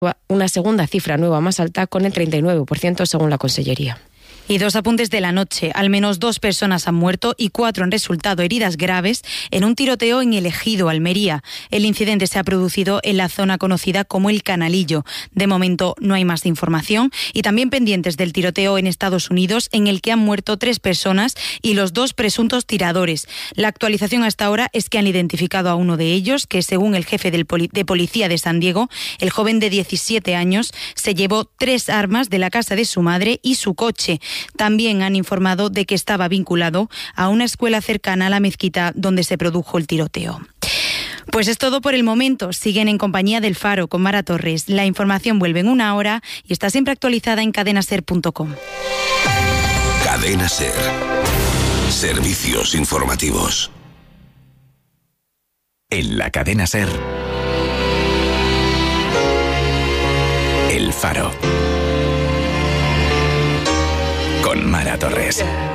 una segunda cifra nueva más alta con el 39% según la Consellería. Y 2 apuntes de la noche. Al menos 2 personas han muerto y 4 han resultado heridas graves en un tiroteo en El Ejido, Almería. El incidente se ha producido en la zona conocida como El Canalillo. De momento no hay más información. Y también pendientes del tiroteo en Estados Unidos, en el que han muerto 3 personas y los 2 presuntos tiradores. La actualización hasta ahora es que han identificado a uno de ellos, que según el jefe de policía de San Diego, el joven de 17 años se llevó 3 armas de la casa de su madre y su coche. También han informado de que estaba vinculado a una escuela cercana a la mezquita donde se produjo el tiroteo. Pues es todo por el momento. Siguen en compañía del Faro con Mara Torres. La información vuelve en 1 hora y está siempre actualizada en cadenaser.com. Cadena Ser. Servicios informativos. En la Cadena Ser. El Faro. Con Mara Torres.